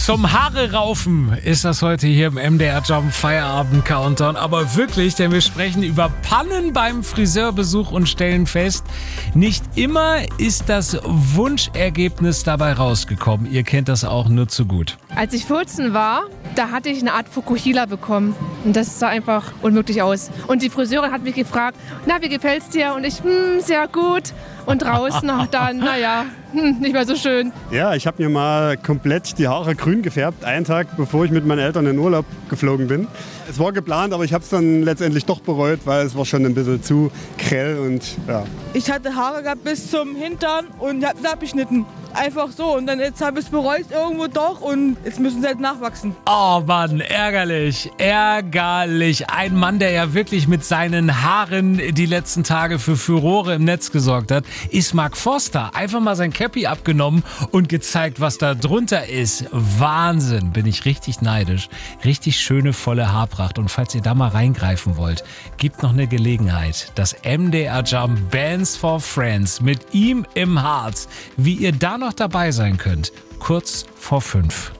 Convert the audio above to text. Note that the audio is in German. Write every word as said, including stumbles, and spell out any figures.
Zum Haare raufen ist das heute hier im M D R Jump Feierabend Countdown. Aber wirklich, denn wir sprechen über Pannen beim Friseurbesuch und stellen fest, nicht immer ist das Wunschergebnis dabei rausgekommen. Ihr kennt das auch nur zu gut. Als ich vierzehn war, da hatte ich eine Art Fukuhila bekommen. Und das sah einfach unmöglich aus. Und die Friseurin hat mich gefragt, na, wie gefällt's dir? Und ich, hm, sehr gut. Und draußen auch dann, naja, hm, nicht mehr so schön. Ja, ich habe mir mal komplett die Haare grün gefärbt, einen Tag bevor ich mit meinen Eltern in Urlaub geflogen bin. Es war geplant, aber ich habe es dann letztendlich doch bereut, weil es war schon ein bisschen zu grell und ja. Ich hatte Haare gehabt bis zum Hintern und habe es abgeschnitten. Einfach so. Und dann jetzt habe ich es bereut irgendwo doch und jetzt müssen sie halt nachwachsen. Oh Mann, ärgerlich, ärgerlich. Ein Mann, der ja wirklich mit seinen Haaren die letzten Tage für Furore im Netz gesorgt hat, ist Mark Forster. Einfach mal sein Cappy abgenommen und gezeigt, was da drunter ist. Wahnsinn, bin ich richtig neidisch. Richtig schöne, volle Haarpracht. Und falls ihr da mal reingreifen wollt, gibt noch eine Gelegenheit. Das M D R Jump Bands for Friends mit ihm im Harz. Wie ihr da noch dabei sein könnt, kurz vor fünf.